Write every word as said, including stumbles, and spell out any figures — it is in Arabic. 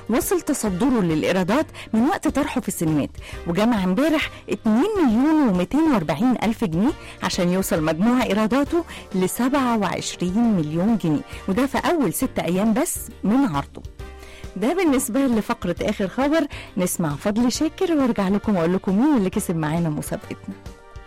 وصل تصدره للإيرادات من وقت طرحه في السينمات، وجمع امبارح اتنين مليون ومئتين وأربعين ألف جنيه عشان يوصل مجموع إيراداته ل سبعة وعشرين مليون جنيه، وده في أول ست أيام بس من عرضه. ده بالنسبة لفقرة آخر خبر. نسمع فضل شاكر وارجع لكم وأقول لكم مين اللي كسب معانا مسابقتنا.